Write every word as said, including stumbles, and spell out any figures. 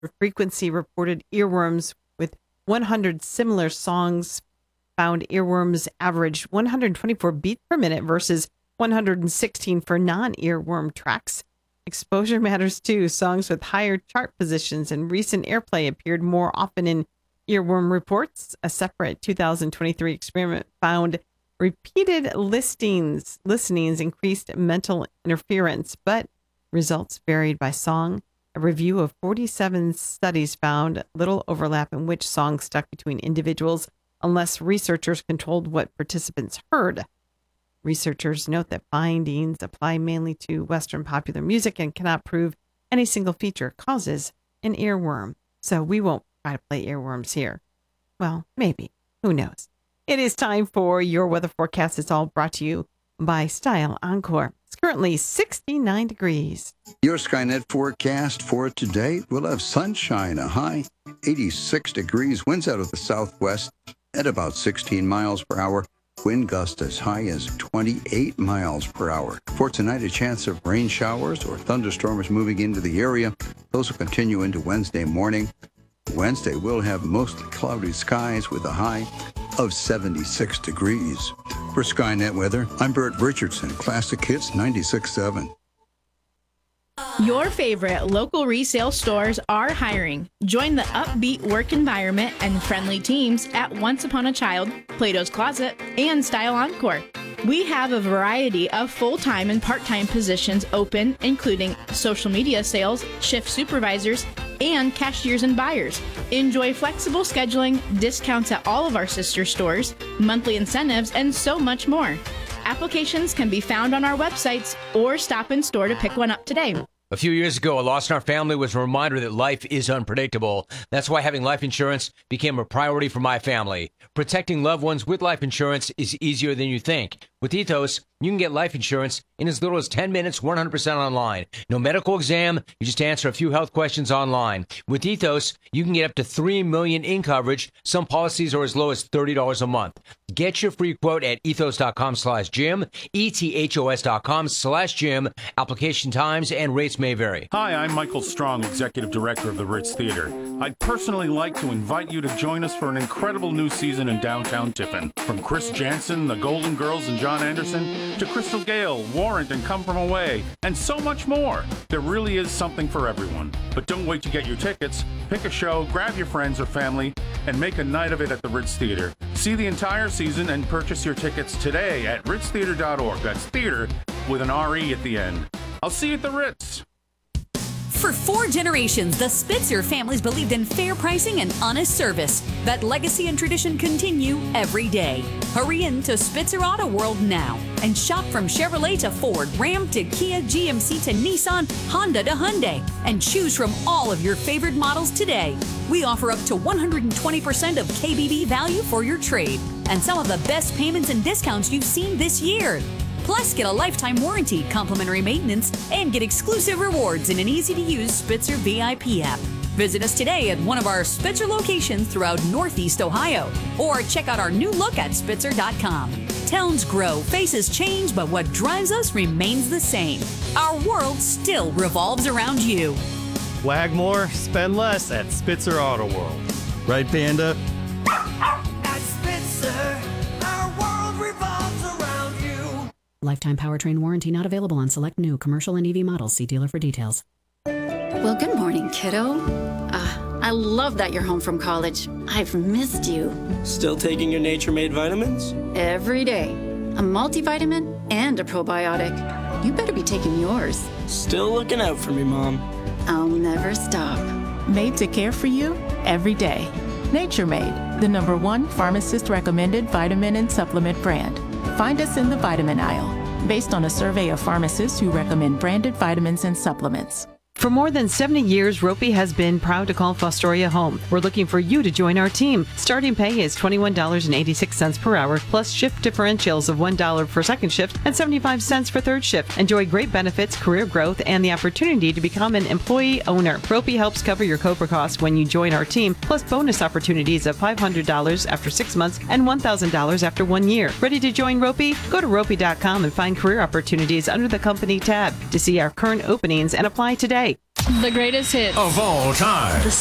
Frequency reported earworms with one hundred similar songs found earworms averaged one hundred twenty-four beats per minute versus one hundred sixteen for non-earworm tracks. Exposure matters too. Songs with higher chart positions and recent airplay appeared more often in earworm reports. A separate two thousand twenty-three experiment found repeated listings, listenings increased mental interference, but results varied by song. A review of forty-seven studies found little overlap in which songs stuck between individuals unless researchers controlled what participants heard. Researchers note that findings apply mainly to Western popular music and cannot prove any single feature causes an earworm. So we won't try to play earworms here. Well, maybe. Who knows? It is time for your weather forecast. It's all brought to you by Style Encore. It's currently sixty-nine degrees. Your Skynet forecast for today will have sunshine, a high eighty-six degrees, winds out of the southwest at about sixteen miles per hour. Wind gust as high as twenty-eight miles per hour. For tonight, a chance of rain showers or thunderstorms moving into the area. Those will continue into Wednesday morning. Wednesday will have mostly cloudy skies with a high of seventy-six degrees. For Skynet Weather, I'm Bert Richardson, Classic Hits ninety-six point seven. Your favorite local resale stores are hiring. Join the upbeat work environment and friendly teams at Once Upon a Child, Plato's Closet, and Style Encore. We have a variety of full-time and part-time positions open, including social media sales, shift supervisors, and cashiers and buyers. Enjoy flexible scheduling, discounts at all of our sister stores, monthly incentives, and so much more. Applications can be found on our websites or stop in store to pick one up today. A few years ago, a loss in our family was a reminder that life is unpredictable. That's why having life insurance became a priority for my family. Protecting loved ones with life insurance is easier than you think. With Ethos, you can get life insurance in as little as ten minutes, one hundred percent online. No medical exam, you just answer a few health questions online. With Ethos, you can get up to three million dollars in coverage. Some policies are as low as thirty dollars a month. Get your free quote at ethos.com slash Jim, E-T-H-O-S dot com slash Jim. Application times and rates may vary. Hi, I'm Michael Strong, Executive Director of the Ritz Theater. I'd personally like to invite you to join us for an incredible new season in downtown Tiffin. From Chris Jansen, the Golden Girls, and John Anderson, to Crystal Gale, Warrant, and Come From Away, and so much more. There really is something for everyone. But don't wait to get your tickets. Pick a show, grab your friends or family, and make a night of it at the Ritz Theater. See the entire season and purchase your tickets today at ritz theater dot org. That's theater with an R E at the end. I'll see you at the Ritz. For four generations, the Spitzer families believed in fair pricing and honest service. That legacy and tradition continue every day. Hurry in to Spitzer Auto World now and shop from Chevrolet to Ford, Ram to Kia, G M C to Nissan, Honda to Hyundai, and choose from all of your favorite models today. We offer up to one hundred twenty percent of K B B value for your trade and some of the best payments and discounts you've seen this year. Plus, get a lifetime warranty, complimentary maintenance, and get exclusive rewards in an easy-to-use Spitzer V I P app. Visit us today at one of our Spitzer locations throughout Northeast Ohio, or check out our new look at Spitzer dot com. Towns grow, faces change, but what drives us remains the same. Our world still revolves around you. Wag more, spend less at Spitzer Auto World. Right, Panda? At Spitzer, our world revolves around you. Lifetime powertrain warranty not available on select new commercial and E V models. See dealer for details. Well, good morning, kiddo. Uh, I love that you're home from college. I've missed you. Still taking your Nature Made vitamins? Every day. A multivitamin and a probiotic. You better be taking yours. Still looking out for me, Mom. I'll never stop. Made to care for you every day. Nature Made, the number one pharmacist-recommended vitamin and supplement brand. Find us in the vitamin aisle, based on a survey of pharmacists who recommend branded vitamins and supplements. For more than seventy years, Ropey has been proud to call Fostoria home. We're looking for you to join our team. Starting pay is twenty-one dollars and eighty-six cents per hour, plus shift differentials of one dollar for second shift and seventy-five cents for third shift. Enjoy great benefits, career growth, and the opportunity to become an employee owner. Ropey helps cover your COBRA costs when you join our team, plus bonus opportunities of five hundred dollars after six months and one thousand dollars after one year. Ready to join Ropey? Go to ropey dot com and find career opportunities under the company tab to see our current openings and apply today. The greatest hits of all time.